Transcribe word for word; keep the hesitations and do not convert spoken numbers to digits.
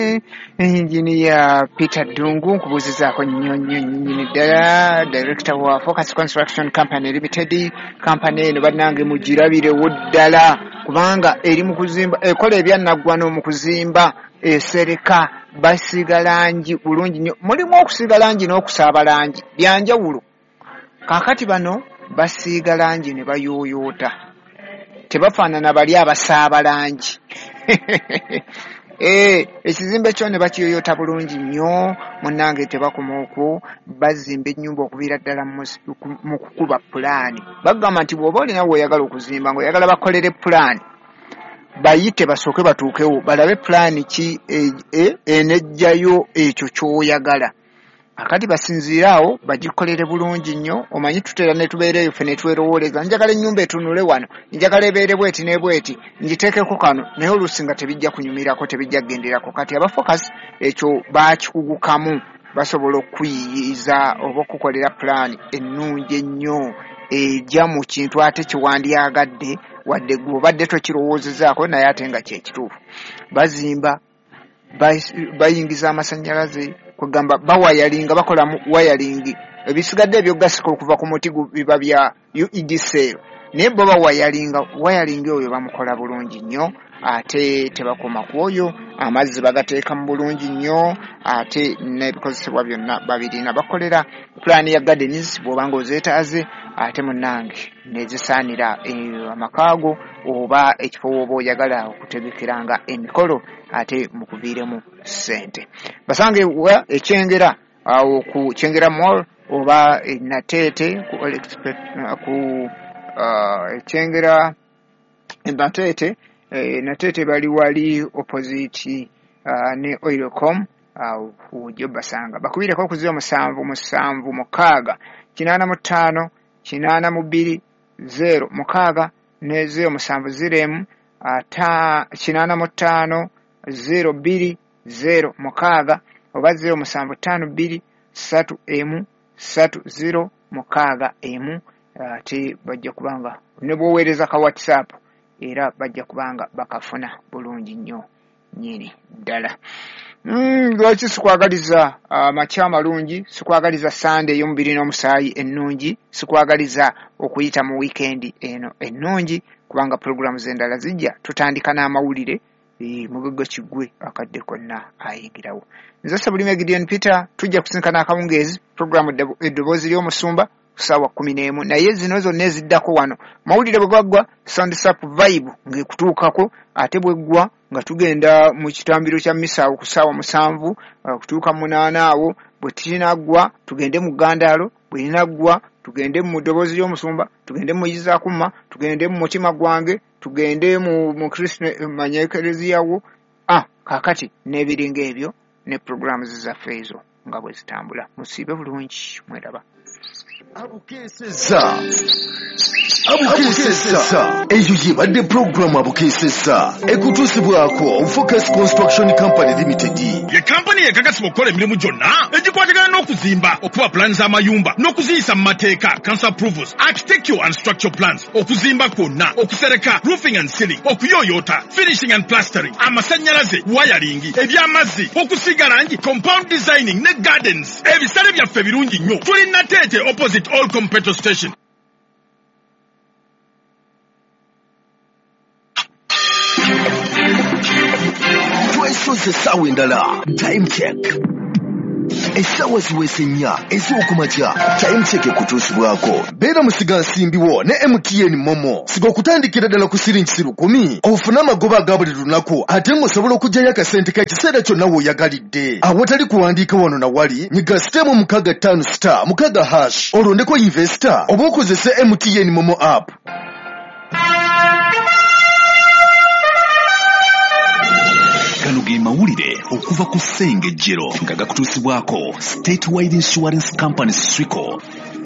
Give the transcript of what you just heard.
Engineer Peter Dungu nkubuuzizaako nnyo nnyo nnyini ddala director wa Focus Construction Company Limited. Company eno bannange mugirabirewo ddala kubanga eri mu kuzimba ekola ebyannaggwano mu kuzimba esereka basiiga langi bulungi nnyo. Mulimu okusiiga langi n'okusaaba langi byanjawulo. Kaakati bano basiiga langi ne bayooyoota, tebafaanana bali abasaaba langi. Eh, ekizimbe kyo ne bakiyoyota bulungi nnyo munnange, tebakoma okwo bazimba ennyumba okuviira ddala mu kukuba pulaani. Bagamba nti bw'oba olina weeyagala okuzimba ng'oyagala bakolere pulaani, bayite basooke batuukewo balabe pulaani ki enejjayo ekyo ky'oyagala. Akati basinziiraawo bagikolere bulungi nnyo. Omanyi tutera ne tubeereyo ffe ne twerowooleza, njagala ennyumba etunule wano, njagala ebeere bweti ne bweti, ngiteekeko kano, naye oluusi nga tebijja kunyumirako, tebijja kugenderako. Kati aba Focus ekyo baakikugukamu, basobola okuyiyiza oba okukolera pulaani ennungi ennyo ejja mu kintu ate kiwandyagadde wadde gwe obadde tokirowoozezaako naye ate nga kyekituufu. Bazimba, bayingiza amasannyalaze, kugamba bawayalinga, bakola wayalingi. Ebisigadde ebyo gasika okuva ku muti biba bya U E D cell, naye bo bawayalinga, wayalingi oyo bamukola bulungi nnyo. Ate tebakoma ku oyo, amazzi bagateeka mu bulungi nnyo, ate n'ebikozesebwa byonna babirina. Bakolera pulaani ya gardens bw'obanga ozeetaaze, ate munnange nezisaanira amakaago oba ekifo w'oba oyagala okutegekeranga emikolo, ate mukuviiremu ssente. Basange wa ekyengera awo ku Kyengera Mall oba Nateete ku ku ekyengera Nateete. E, Nateete bali wali opposite uh, ne Oilcom awo ujjo basanga. Bakubireko ku zero musanvu musanvu mukaaga kinaana mu ttaano kinaana mu bbiri zero mukaaga ne zero musanvu ziremu ata kinaana mu ttaano zero bbiri zero mukaaga oba zero musanvu ttaano bbiri ssatu emu ssatu zero mukaaga emu. Ate bajja kubanga ne bwoweereza ka WhatsApp era bajja kubanga bakafuna bulungi nnyo nnyini ddala. Mm, lwaki sikwagaliza amakya amalungi, sikwagaliza Sunday ey'omubiri n'omusaayi ennungi, sikwagaliza okuyita mu weekend eno ennungi, kubanga programu z'endala zijja. Tutandika n'amawulire Mugagga Kiggwe akadde konna ayingirawo. Nze Sabulime Gideon Peter, tujja kusinkana akawungeezi programu eddoboozi ly'omusumba kusaawa kumi n'emu, naye zino zonna eziddako wano mawulire bwe gaggwa Sound Sap Vibe ng'ekutuukako, ate bweggwa nga tugenda mu kitambiro kya misa awo ku ssaawa musanvu kutuuka munaana awo. Bwe tinaggwa tugende mu Gandalo, bwe linaggwa tugende mu ddoboozi ly'omusumba, tugende mu Yizaakuma, tugende mu mutima gwange, tugende mu mu Kristo manyeekereziyawo. Ah, kaakati n'ebiringa ebyo ne programu zaffe ezo nga bwe zitambula. Musiibe bulungi, mweraba. Abukeseza Abukeseza eyo yebadde programu Abukeseza ekutuusibwako Focus Construction Company Limited. Ye company yekakasibwa okukola emirimu gyonna egikwatagana n'okuzimba, okuwa plans z'amayumba n'okuziyisa mu mateeka, council approvals, architectural and structural plans, okuzimba kwonna, okusereka, roofing and ceiling, okuyoyota, finishing and plastering, amasannyalaze, wiring, ebyamazzi, okusiiga langi, compound designing ne gardens. Ebisale byaffe birungi nnyo. Tuli Nateete opposite Oilcom petrol station. Twesoze essaawa endala. Time check. Essaawa ziweese nnya ez'okumakya. Time check ekutuusibwako. Beera musiga nsimbiwo ne M T N Momo. Siga okutandikira ddala ku siringi lukumi. Ofune amagoba aga buli lunaku ate ng'osobola okuggyayo akasente k'ekiseera kyonna w'oyagalidde. Awatali kuwandiika wano na wali, nyiga sitemu mukaaga ttaano star mukaaga hash olondeko investor oba okozese M T N Momo app. Gano ge mawulire okuva ku Ssengejjero nga gakutuusibwako Statewide Insurance Company Swico.